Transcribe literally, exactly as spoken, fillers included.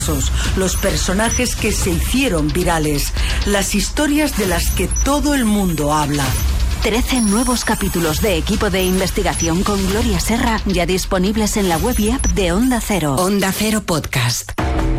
Los personajes que se hicieron virales, las historias de las que todo el mundo habla. trece nuevos capítulos de Equipo de Investigación con Gloria Serra ya disponibles en la web y app de Onda Cero. Onda Cero Podcast.